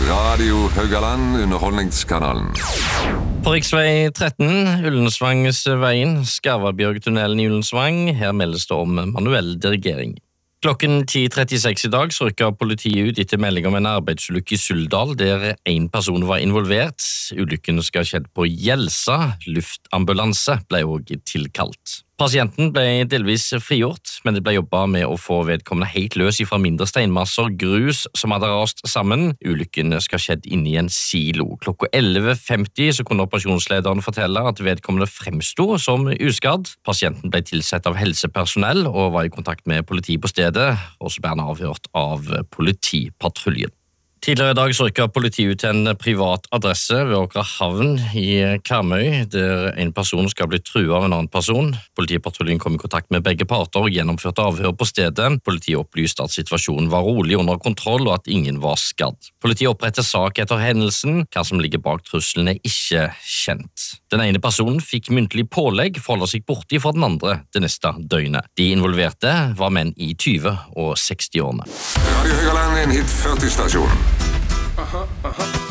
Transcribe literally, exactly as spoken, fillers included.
Radio Haugaland, underholdningskanalen. På riksvei tretten, Ullensvangsveien, Skarvabjørgtunnelen i Ullensvang. Her meldes det om manuell dirigering. Klokken ti trettiseks i dag så rykket politiet ut etter melding om en arbeidsulykke i Suldal, der en person var involvert. Ulykken skal ha skjedd på Gjelsa. Luftambulanse ble også tilkalt. Pasienten ble delvis frigjort, men det ble jobbet med å få vedkommende helt løs fra mindre steinmasser, grus som hadde rast sammen. Ulykken skal ha skjedd inne i en silo. Klokka elleve femti så kunne operasjonslederen fortelle at vedkommende fremsto som uskadd. Pasienten ble tilsett av helsepersonell og var i kontakt med politiet på stedet, og så ble han avhørt av politipatruljen. Tidligere i dag så rykket politiet ut til en privat adresse ved Åkra havn i Karmøy, der en person skal bli truet av en annen person. Politipatruljen kom i kontakt med begge parter og gjennomførte avhør på stedet. Politiet opplyste at situasjonen var rolig under kontroll og at ingen var skadd. Politiet opprettet sak etter hendelsen. Hva som ligger bak trusselen er ikke kjent. Den ene personen fikk muntlig pålegg for å holde seg borte fra den andre det neste døgnet. De involverte var menn i tyve- og seksti-årene. Radio Haugaland, en hit førti-stasjon. Aha, aha.